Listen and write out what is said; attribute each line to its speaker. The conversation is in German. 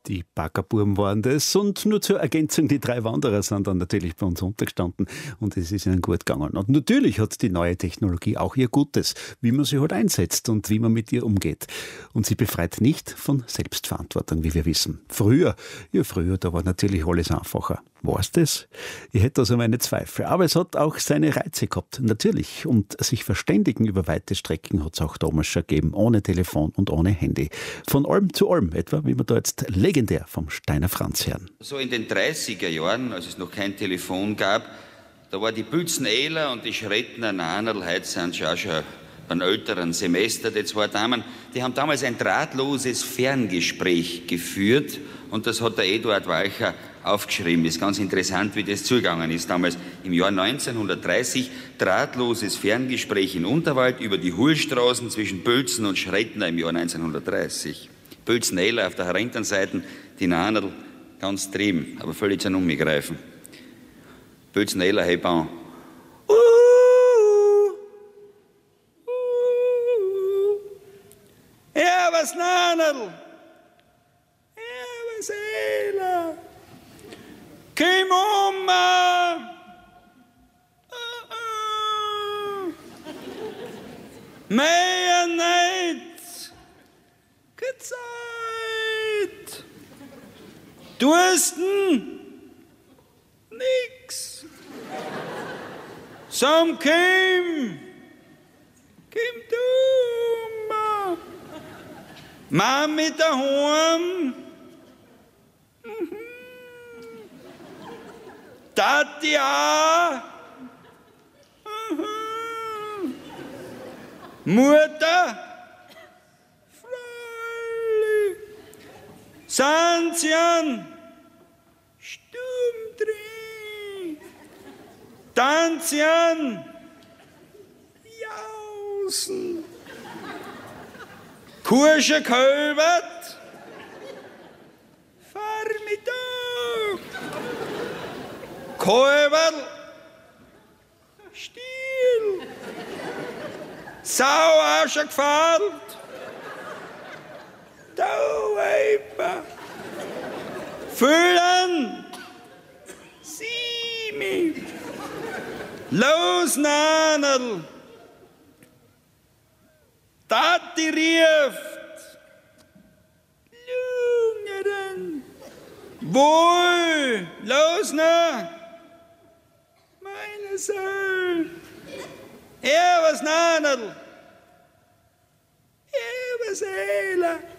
Speaker 1: Die Baggerbuben waren das und nur zur Ergänzung, die 3 Wanderer sind dann natürlich bei uns untergestanden und es ist ihnen gut gegangen. Und natürlich hat die neue Technologie auch ihr Gutes, wie man sie halt einsetzt und wie man mit ihr umgeht. Und sie befreit nicht von Selbstverantwortung, wie wir wissen. Früher, da war natürlich alles einfacher. War's das? Ich hätte also meine Zweifel. Aber es hat auch seine Reize gehabt, natürlich. Und sich verständigen über weite Strecken hat es auch damals schon gegeben, ohne Telefon und ohne Handy. Von Alm zu Alm, etwa, wie wir da jetzt legendär vom Steiner Franz hören.
Speaker 2: So in den 30er Jahren, als es noch kein Telefon gab, da war die Bülzenehler und die Schrettner Nanerl, heute sind sie auch schon ein älteren Semester, die 2 Damen, die haben damals ein drahtloses Ferngespräch geführt und das hat der Eduard Walcher aufgeschrieben. Das ist ganz interessant, wie das zugegangen ist damals im Jahr 1930. Drahtloses Ferngespräch in Unterwald über die Hulstraßen zwischen Bülzen und Schrettner im Jahr 1930. Bülzenehler auf der rechten Seite, die Nanerl ganz drüben, aber völlig zum Umgreifen. Bülzenehler, hey, Baum. Ja, was Nanerl? Ja, was Ehler? Komm um! Mehr nicht! Keine Zeit! Dursten? Nix! Sam komm! Komm du, Ma! Mami daheim! Tati auch! Mutter! Freilich! Sanzian! Sturm drin! Tanzian! Jausen! Kursche Kölbert! Vormittag! Kölbert! Stiel! Sau auch schon gefällt! Da Weiber! Füllen! Sieh mich! Los, Nanerl! Tati rieft! Jüngeren! Wohl! Los, na! Meine Sohn! Ja, was Nanerl? Ja, was Ehler?